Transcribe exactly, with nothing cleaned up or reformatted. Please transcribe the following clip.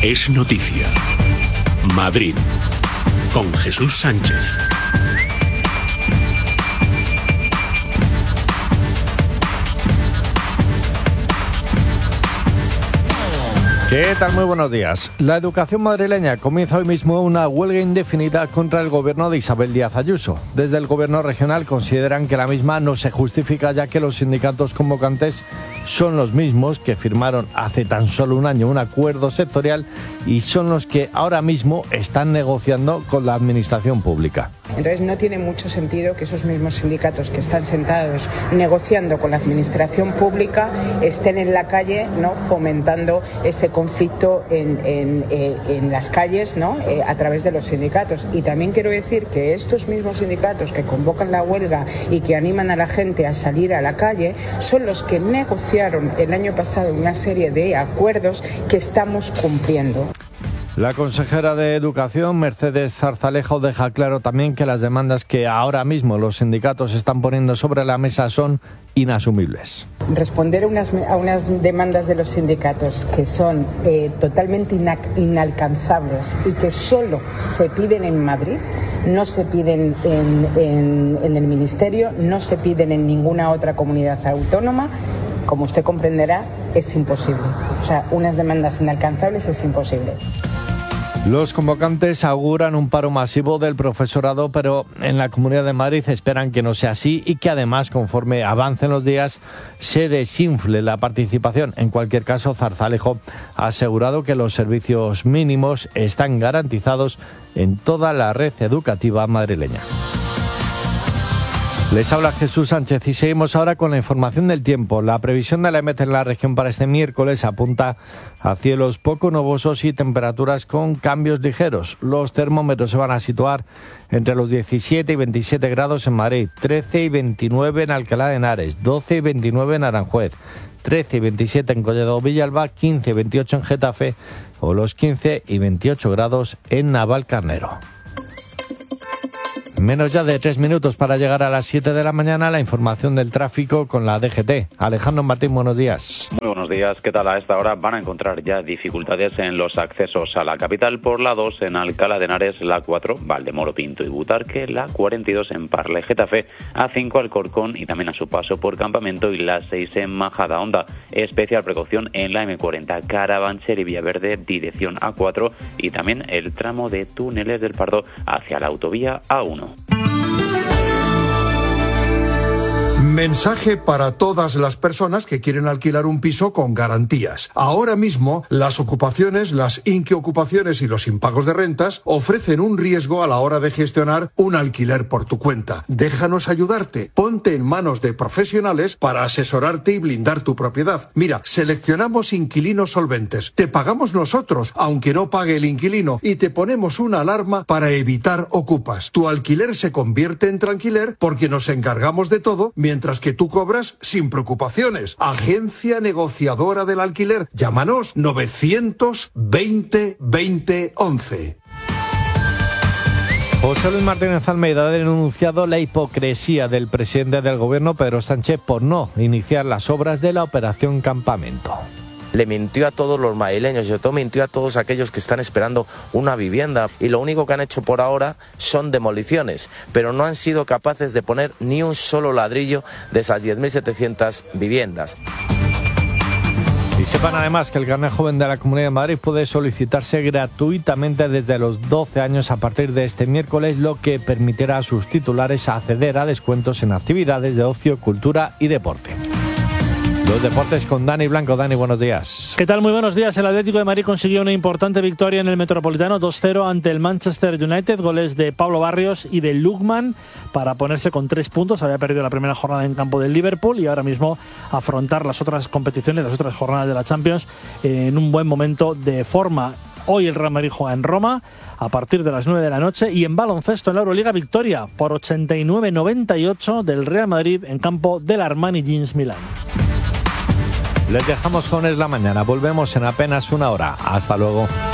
es noticia. Madrid, con Jesús Sánchez. ¿Qué tal? Muy buenos días. La educación madrileña comienza hoy mismo una huelga indefinida contra el gobierno de Isabel Díaz Ayuso. Desde el gobierno regional consideran que la misma no se justifica, ya que los sindicatos convocantes son los mismos que firmaron hace tan solo un año un acuerdo sectorial y son los que ahora mismo están negociando con la administración pública. Entonces no tiene mucho sentido que esos mismos sindicatos que están sentados negociando con la administración pública estén en la calle, ¿no?, fomentando ese conflicto en, en, en las calles, ¿no?, eh, a través de los sindicatos. Y también quiero decir que estos mismos sindicatos que convocan la huelga y que animan a la gente a salir a la calle son los que negociaron el año pasado una serie de acuerdos que estamos cumpliendo. La consejera de Educación, Mercedes Zarzalejo, deja claro también que las demandas que ahora mismo los sindicatos están poniendo sobre la mesa son inasumibles. Responder a unas, a unas demandas de los sindicatos que son eh, totalmente ina- inalcanzables y que solo se piden en Madrid, no se piden en, en, en el Ministerio, no se piden en ninguna otra comunidad autónoma, como usted comprenderá, es imposible. O sea, unas demandas inalcanzables es imposible. Los convocantes auguran un paro masivo del profesorado, pero en la Comunidad de Madrid esperan que no sea así y que además, conforme avancen los días, se desinfle la participación. En cualquier caso, Zarzalejo ha asegurado que los servicios mínimos están garantizados en toda la red educativa madrileña. Les habla Jesús Sánchez y seguimos ahora con la información del tiempo. La previsión de la E M E T en la región para este miércoles apunta a cielos poco nubosos y temperaturas con cambios ligeros. Los termómetros se van a situar entre los diecisiete y veintisiete grados en Madrid, trece y veintinueve en Alcalá de Henares, doce y veintinueve en Aranjuez, trece y veintisiete en Collado Villalba, quince y veintiocho en Getafe o los quince y veintiocho grados en Navalcarnero. Menos ya de tres minutos para llegar a las siete de la mañana, la información del tráfico con la D G T. Alejandro Martín, buenos días. Muy buenos días, ¿qué tal? A esta hora van a encontrar ya dificultades en los accesos a la capital por la dos en Alcalá de Henares, la cuatro, Valdemoro, Pinto y Butarque, la cuarenta y dos en Parla y Getafe, A cinco Alcorcón y también a su paso por Campamento y la seis en Majadahonda. Especial precaución en la eme cuarenta, Carabanchel y Villaverde, dirección A cuatro y también el tramo de Túneles del Pardo hacia la autovía A uno. Mensaje para todas las personas que quieren alquilar un piso con garantías. Ahora mismo, las ocupaciones, las inquiocupaciones y los impagos de rentas ofrecen un riesgo a la hora de gestionar un alquiler por tu cuenta. Déjanos ayudarte. Ponte en manos de profesionales para asesorarte y blindar tu propiedad. Mira, seleccionamos inquilinos solventes. Te pagamos nosotros, aunque no pague el inquilino, y te ponemos una alarma para evitar ocupas. Tu alquiler se convierte en tranquiler porque nos encargamos de todo, mientras que tú cobras sin preocupaciones. Agencia negociadora del alquiler. Llámanos novecientos veinte veinte once. José Luis Martínez Almeida ha denunciado la hipocresía del presidente del gobierno, Pedro Sánchez, por no iniciar las obras de la Operación Campamento. Le mintió a todos los madrileños y sobre todo mintió a todos aquellos que están esperando una vivienda. Y lo único que han hecho por ahora son demoliciones, pero no han sido capaces de poner ni un solo ladrillo de esas diez mil setecientas viviendas. Y sepan además que el carnet joven de la Comunidad de Madrid puede solicitarse gratuitamente desde los doce años a partir de este miércoles, lo que permitirá a sus titulares acceder a descuentos en actividades de ocio, cultura y deporte. Los deportes con Dani Blanco. Dani, buenos días. ¿Qué tal? Muy buenos días. El Atlético de Madrid consiguió una importante victoria en el Metropolitano dos cero ante el Manchester United. Goles de Pablo Barrios y de Lookman para ponerse con tres puntos. Había perdido la primera jornada en campo del Liverpool y ahora mismo afrontar las otras competiciones, las otras jornadas de la Champions en un buen momento de forma. Hoy el Real Madrid juega en Roma a partir de las nueve de la noche y en baloncesto en la Euroliga victoria por ochenta y nueve noventa y ocho del Real Madrid en campo del Armani Jeans Milán. Les dejamos con Es la Mañana. Volvemos en apenas una hora. Hasta luego.